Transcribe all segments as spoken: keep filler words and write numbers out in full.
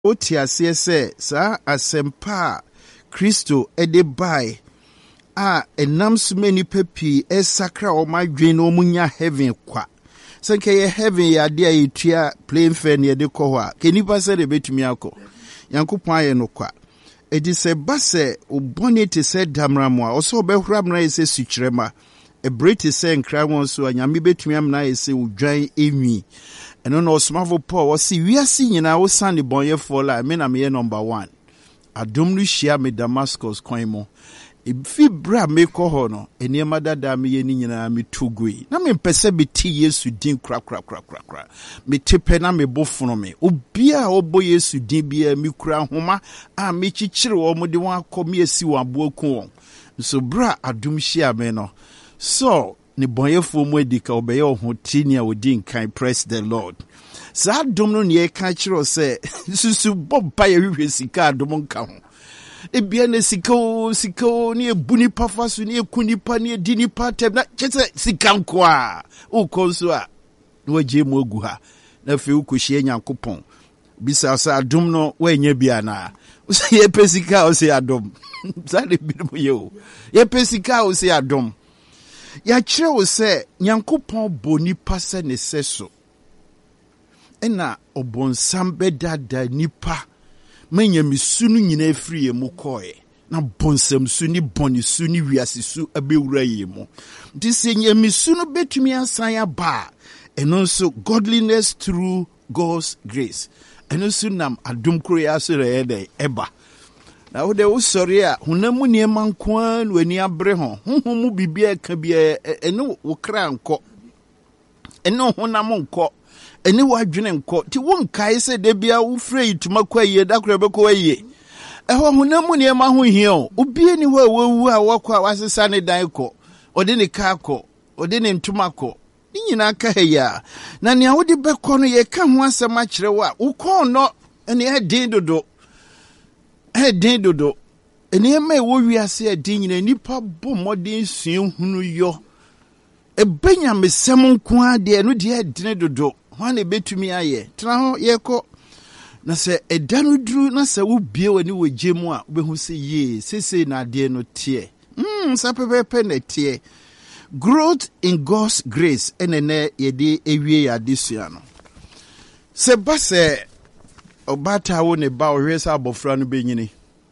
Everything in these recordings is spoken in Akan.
Otiasie se sa asempa Kristo ede bai a enam sume nipa pii esakra o madwen no munya heaven kwa sanke ye heaven ya de ayetua plane fare ne de kɔ hɔ a kenipa se de betumi akɔ yankopɔn aye no kwa edi se base obone te se damramo a oso obehura mna yese sukyerema ebrete se nkra won so anyame betumi amna yese udwan enwi eno no osmafo Paul wasi wiase nyina wo sane bonyefo la me na me number one adom no hia me Damascus kwan mo ifi bra me kɔ hɔ no eniema dada me ye ni nyina me tugui na me mpese be ti Yesu din kra kra kra kra kra me tepe na me bofono me obi a obo Yesu din bia me kura homa a me chichire wo mo de won akɔ me asi wo aboaku won so bra adom hia me no so ni bonyefo mu edika obeye ohotini a odin kan press the Lord sa adom no ne ka kire se susu bobba ye hwehwe sika adom nka ho ebia na sika o sika o ne ebuni pafaso ne ekuni pa ne dini pa tem na chese sika nko a ukonso a waje mu ogu ha na fe ukohie Nyankopɔn bisa sa adom no wanya bia na o se ye pesika o se adom sa de bi mo ye o ye pesika o se adom ya kire wo se Nyankopɔn boni pa se ne seso ena obonsam bedada nipa manya misunu nyina afiri ye mu koe na bonsam su ni boni su ni wiase su abewura ye mu dise nya misunu betumi asan aba eno so godliness through God's grace eno so nam adom kro ya so re de eba na wo de wo sori a hunamu ne mankoa no ani abre ho honhom mu bibia ka bia eno wo kra nko eno honam nko eni wadwene nko ti won kai se de bia wo frɛ ituma kwa yie da kra bɛkɔ ayie ɛhɔ hunamu ne ma ho hia o obi ni ho awu a wakɔ wasesa ne dan kɔ ɔde ne ka kɔ ɔde ne ntuma kɔ ni nyina ka ya na ne awode bɛkɔ no ye ka ho asɛm a kyerɛ wa wo kɔ no ene ɛdin dodo ɛdin dodo ene ma wo wiase ɛdin nyina nipa bɔ modern suen hunu yo ebenya mesɛm nko ade no de ɛdin dodo wane betumi aye tra ho yeko na se edanu duru na se wo bie wani wo gemu a obehu se ye sese na ade no tie mm sa pepepe na tie growth in God's grace enene yede ewie ya desua no se base obata wo ne ba ohwesa abofra no benyini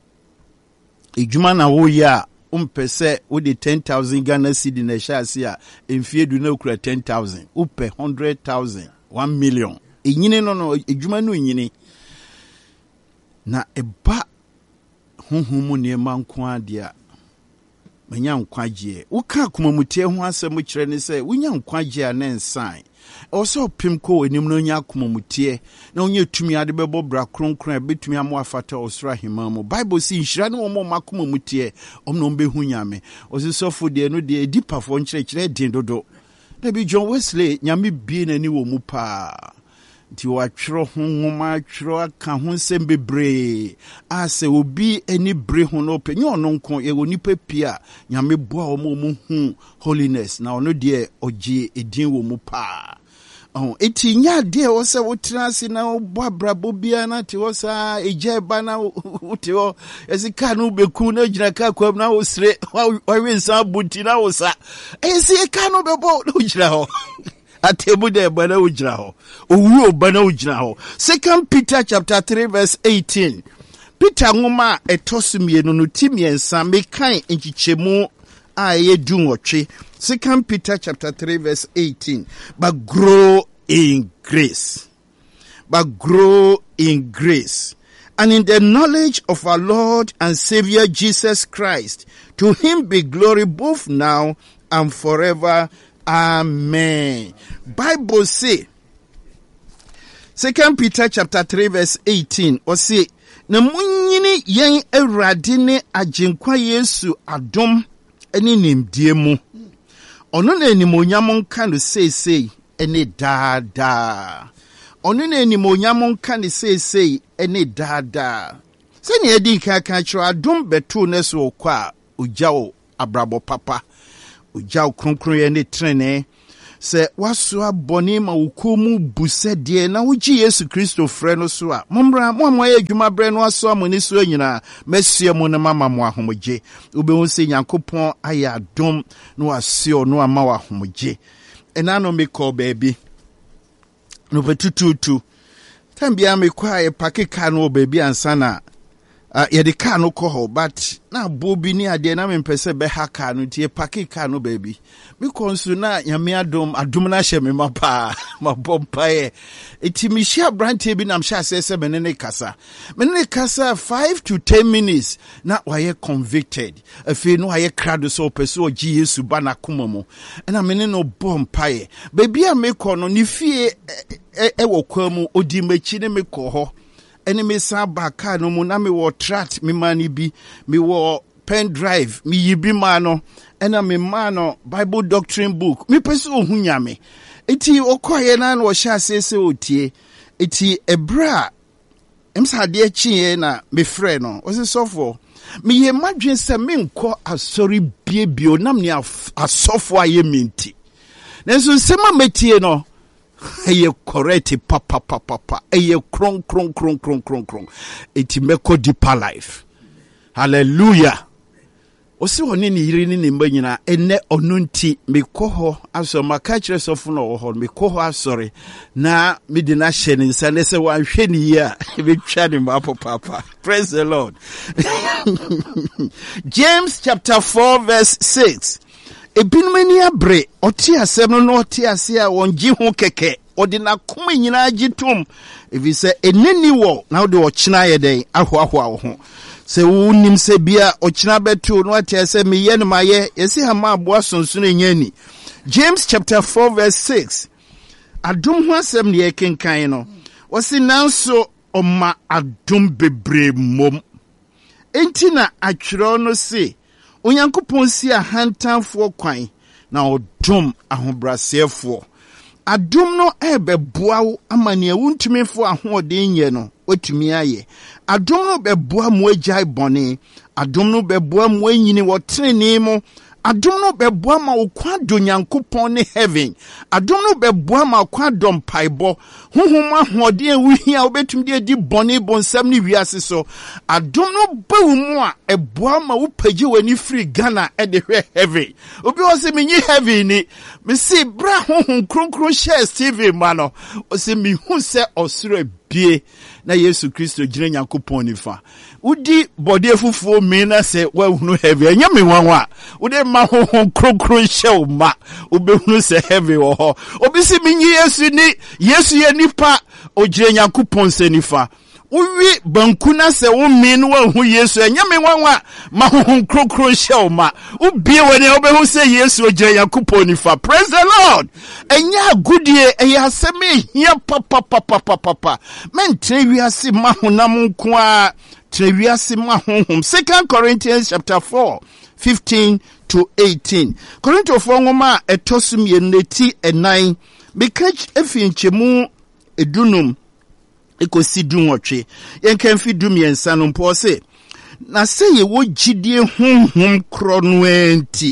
ejuma na wo ya umpese wo de ten thousand Ghana cedi na shasi a emfie du na okura ten thousand upe one hundred thousand one million enyine no no ejuma no enyine na eba honhomu ne manko ade a manya nkwagie wo ka komamutie ho asɛm kyerɛ ne sɛ wonya nkwagie a ne nsan also pim ko enim no nya komamutie na wonya tumi ade bɛbɔ bra kronkron a betumi amo afata osra hema mu bible si nhira ne wo mo makomamutie omno mbehu nyame osisofo de no de edipafo nkyerɛkyerɛ din dodo na bi John Wesley nyame bie nani wo mu pa nti watwero ho nwoma atwero aka ho nsɛm bebree ase obi ani bre ho no pe nyo no nko ye onipa pia nyame boa wo mu hu holiness na ono de ogye edin wo mu pa oh eti nya de wo se wo trase na wo abrabo bia na te wo sa eje ba na wo te wo esika no beku na gyina ka kwam na wo sire wa wensa buti na wo sa esika no bebo na wo gyina ho atebu de ba na wo gyina ho owu oba na wo gyina ho. Second Peter chapter three verse eighteen Peter ngoma etosumie no no timiensa mekan enchichemu a ye dunwotwe. Second Peter chapter three verse eighteen but grow in grace but grow in grace and in the knowledge of our Lord and Savior Jesus Christ. To him be glory both now and forever. Amen. Bible say Second Peter chapter three verse eighteen or say na munyini yen Awurade ne agenkwa Yesu adom ene nimdie mu ono na animonyam nka no seesei ene daada ono na animonyam nka no seesei ene daada se ne edi ka ka kiro adom beto ne so kwa ogyawo abrabo papa ogyawo kronkron ye ne trene se wasoa bɔne ma wokomu buse de na wogi Yesu Kristo frɛ no so a momra mo amoa adwuma brɛ no aso amone so nyina mesie mo na mama mo ahomogye obehu se Nyankopɔn ayɛ adom no asio no ama wa ahomogye ena no me call baby no betututu tambia me kwa e pakeka no baby ansana Uh, yeah, the car no call, but now Bobby near the name person be haka no tie paki car no baby. Because na yamia dom adumna she me mapa ma bompae. Eti mi share brand tebi na msha sese menene kasa. Menene kasa five to ten minutes na waye convicted. Afi no waye crowd so peso oji Yesu ba na kumomo. Na menene no bompae. Baby a me ko no ni fie e e wo kwamu odi machi ne me ko ho. Enemy saba car no mu na me wo tract me mani bi me wo pen drive me yibi mano ena me mano Bible doctrine book me pese ohunya me eti okoye na na wo sha sese otie eti ebra emsa de achi na me frɛ no o se sofo me ye madwen se me nko asori biebio nam ne asofo aye minti nenso sema metie no eye correct papa papa papa eye kron kron kron kron kron kron eti meko deeper life hallelujah osi woni ni yiri ni ne mbanyina ene onunti mekoho aso makachire sofo no ho mekoho asori na me di na hye ni nsa ne se wan hwe ni ya be twa ni mapo papa praise the Lord. James chapter four verse six. Ebinumani abre oti asem no oti ase a wonji ho keke odi na koma nyina agitom evi se eneni wo na odi ochina ye den aho aho aho ho se wunim se bia ochina betu no ati ase me ye ne maye yesi ha ma aboa sonso no nyani. James chapter four verse six. Adom ho asem ne kenkan no wosi nanso oma adom bebre mom enti na atwero no se Onyankopɔn si ahantanfo kwan na odom ahobrasefo adom no ebeboa wo amane awuntumefo ahoɔden nye no watumi aye adom no beboa mo agyae bɔne adom no beboa mo anyini wɔtrene mu adom no beboa ma okwa do Nyankopɔn ne heaven adom no beboa ma okwa do mpaibo honhom ahoɔden awuhia obetumi de di bɔne bonsam ne wiase so adom no bawu mu a eboa ma wo pagye wani free Ghana e de hwe heaven obi o se menyi heaven ni me se bra honhom kronkron share Steve ma no o se mi hu se osoro bie na Yesu Kristo gire Nyankopɔn nifa udi body fufuo me na se wa hunu heaven anya me wanwa udi ma honhom kronkron share ma obehunu se heaven wo ho obi se menyi Yesu ni Yesu ye nipa o gire Nyankopɔn se nifa uwi bankuna se wo min wa hu Yesu enya me wanwa ma honhom kronkron hye ma ubie wani obehu se Yesu ogire Yakupon nifa praise the Lord enya agudie eya aseme hia papa papa papa men trewiase ma honam nko a trewiase ma honhom. Second Corinthians chapter four fifteen to eighteen. Corinthians four ngoma etosum ye neti enan bekach efinchemu edunum ekosi dunwotwe yenkan fi dum yensa no mpo se na se ye wo gidie honhom kro no enti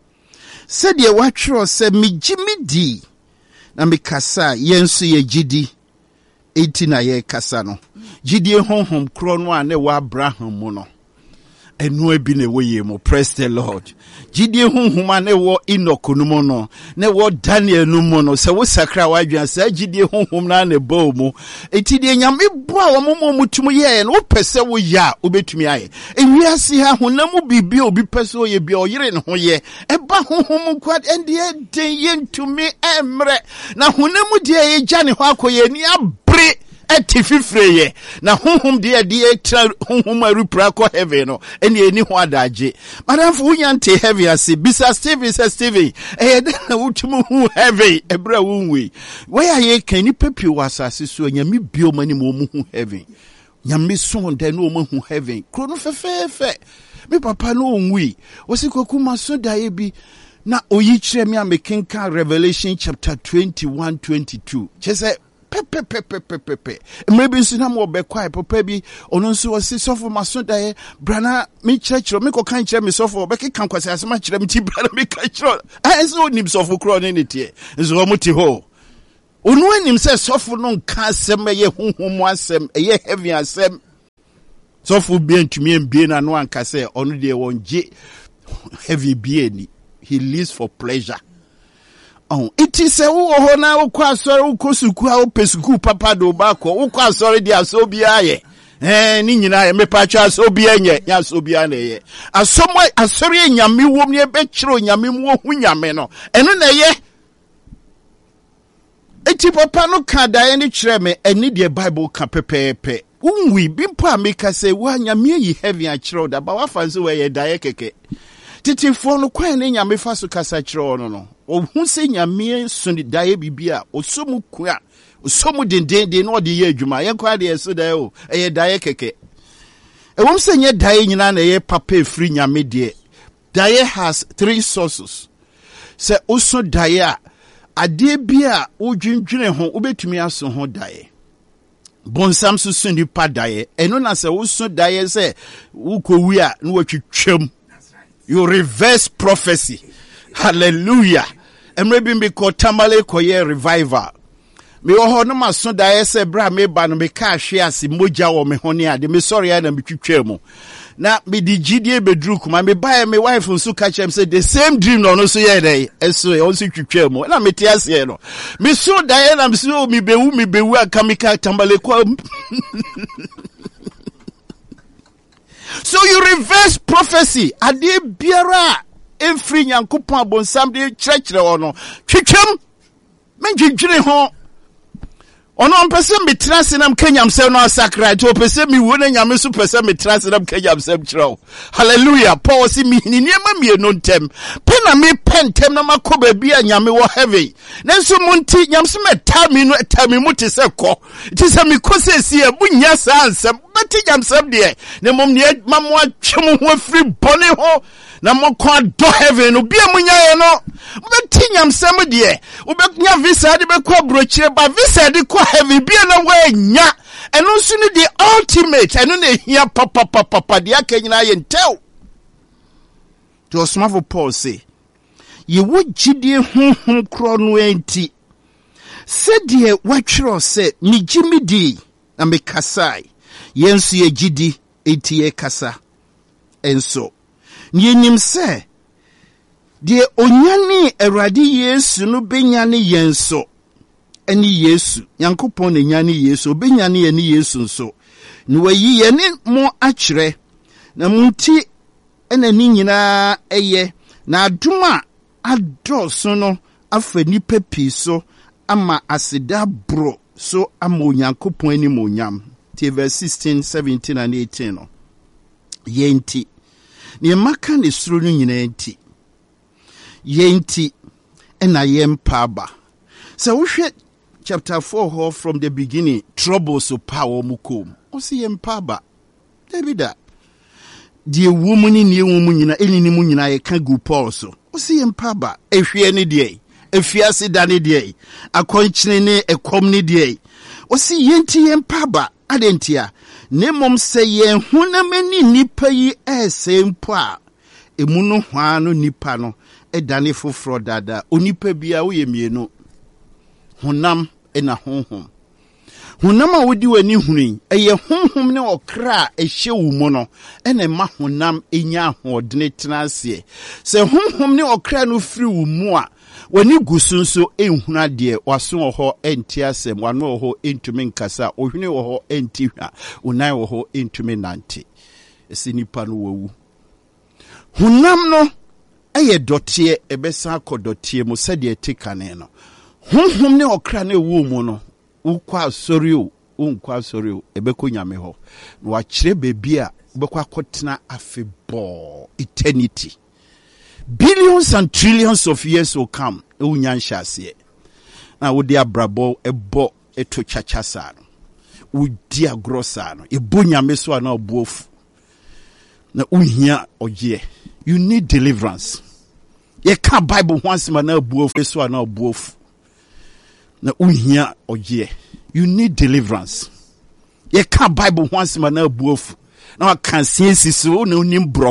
se de watwero se migimidi na mikasa yenso ye gidi enti na ye kasa no gidie honhom kro no a ne wa Abraham mu no enu abi ne wo ye mo praise the Lord gidie honhom a ne wo Enoch no mo no ne wo Daniel no mo no se wo sakra wa adwan sa gidie honhom na ne ba mu enti de nyame bo a wo mo mutum ye no wo pese wo ya obetumi aye ewiase ha honam bibi obi pese wo ye bia oyire ne ho ye e ba honhom kwad ende den ye ntumi emre na honam de ye gya ne ho akoye ni abre eti fifreye na honhom de de etra honhom arupra ko heaven no ene eni ho adaje madam fu nyante heaven ase bisa Steve say Steve eh de na wutumu hu heaven ebra wunwi where ye kan ni papi wasase so nyame biomani mo mu hu heaven nyame so de no mo hu heaven kro no fefefe me papa no onwi wosikwaku maso dae bi na oyi kire me amekenka Revelation chapter twenty-one twenty-two chese pepe pepe pepe pepe maybe so na mo be kwai papa bi ono nso o se sofo maso dae brana me church me ko kan kire me sofo be kan kwase asema kire me ti brana me kan kire eh so nim sofo kro ne ne tie so mo ti ho onu anim se sofo no nka asem ye honhom asem ye heavy asem sofo bi antumi ambie na no anka se ono de wonje heavy bi ni he lives for pleasure. Oh, it is a wo na wo kwa sori wo kosuku a wo pesuku papa do ba ko wo kwa sori dia so bia ye eh ni nyina ye mepa twa so bia nye nya so bia na ye asomo asori nyame wom ne be kiro nyame mu hu nyame no eno na ye eti papa no ka da ni kire me eni de bible ka pepepe unwi bimpo ameka se wa nyame yi heavy a kiro da ba wa fanso we ye da ye keke titifo no kwan ne nyame fa so kasa kiro no no ohun se nyame so ni dae bibia osomu kua osomu dendenden no de ye adwuma ye kwa de eso dae o eye dae keke ewom se nye dae nyina na ye papa free nyame de dae has three sources se oso dae a ade bia odwindwene ho obetumi aso ho dae bonsam so so ni pa dae eno na se oso dae se ukowi a no watwitwam you reverse prophecy. Hallelujah. Emre bimbi ko tamale ko ye revival. Me ho no maso da ese bra me ba no me ka hwe ase moja wo me hone ade me sorry na me twitwa mu. Na me di gidie bedru kuma me ba me wife nso ka chem say the same dream no no so ye dey. Eso e onso twitwa mu. Na me tie ase no. Me so da na me so me bewu me bewu aka me ka tamale ko. So you reverse prophecy. Ade biara Every Yankupon bonsam de church or no. Twitwam menjidwire ho. Ono mpese me trance nam Kenyam se no sakra to pese me wo na nyame so pese me trance nam Kenyam se chiro. Hallelujah. Paul si mi ni niema me no ntem. Pe na me pentem na makoba bia nyame wo heavy. Nanso munti nyam se meta me no eta me muti se ko. Ti se me ko se si e bunya sa ansem. Beti nyam sem de. Ne mom ne mammo atwem ho afri bone ho. Na mo kwa do heaven obi amunya ye no beti nyam sem de obenya visa de be kwa brochire ba visa de kwa heaven bi na wa nya eno nso ne the ultimate eno na hia papa papa papa de akanyina ye ntew to osmafo Paul say ye wo gidie honhom kro no enti se de watwero se ni gimidi na me kasai yensu ye gidi enti ye kasa enso Yenim se de onyane Awurade Yesu no benyane yenso eni Yesu Yankopon ne nyane Yesu benyane ye ni Yesu nso ni wayi ye ne mo akire na munti ena ni nyina eye na aduma adoso no afa nipa pi so ama aseda bro so ama Onyankopon ani mo nyam te verse sixteen, seventeen and eighteen no yenti ni maka ne suro no nyina enti yenti ena yempa ba so wohwe chapter four ho from the beginning trouble so power mukom o se yempa ba Davida die womuni ne womu nyina enini mu nyina ye ka gu Paul so o se yempa ba ehwe ne de efiase da ne de akonkyene ne ekom ne de o se yenti yempa ba adentia ne mom se ye hunamani nipa yi ese mpo a emu no hwa no nipa no edane foforo dada onipa bia wo ye mienu honam ena honhom honam a wodi wani hunu eye honhom ne okra ehye wo mu no ena ma honam enya ahodene tenase se honhom ne okra no firi wo mu a wani gusunso enhuna de waso ho enti asem wano ho entumi nkasa ohwene ho enti hwa unan ho entumi nante esinipa no wawu hunam no eye dotie ebesa akodotie mu sede etikane no honhom ne okra na ewu mu no ukwa asori o unkwa asori o ebeko nyame ho no akire bebi a ubekwa kotena afebo eternity. Billions and trillions of years will come. Unyan shasiye. Na udia brabo ebo eto chachasano. Udia grosano. Ibunya meswa na obuofu. Na unya oje. You need deliverance. Ye ka Bible once ma na obuofu meswa na obuofu. Na unya oje. you need deliverance. You can't Bible once man na buofu. Now I can see so no nim bro